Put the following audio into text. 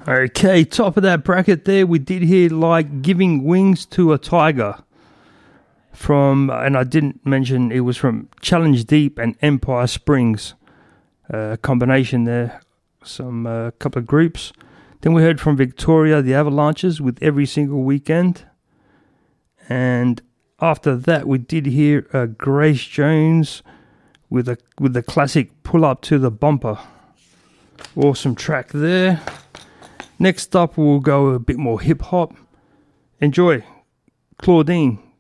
Okay, top of that bracket there, we did hear Like Giving Wings to a Tiger from, and I didn't mention it was from Challenge Deep and Empire Springs, combination there, some couple of groups. Then we heard from Victoria, the Avalanches with Every Single Weekend, and after that we did hear Grace Jones with the classic Pull Up to the Bumper. Awesome track there. Next up, we'll go a bit more hip-hop. Enjoy. Claudine.